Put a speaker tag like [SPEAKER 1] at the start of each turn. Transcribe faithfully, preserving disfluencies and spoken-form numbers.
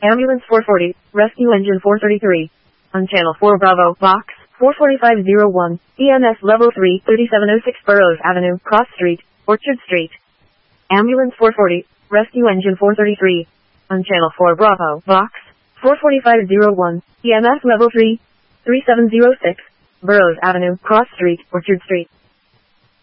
[SPEAKER 1] Ambulance four forty, Rescue Engine four thirty-three. On Channel four Bravo, Box four forty-five oh one, E M S Level three, thirty-seven oh six Burroughs Avenue, Cross Street, Orchard Street. Ambulance four forty, Rescue Engine four thirty-three. On Channel four Bravo, Box four forty-five oh one, E M S Level three, thirty-seven oh six, Burroughs Avenue, Cross Street, Orchard Street.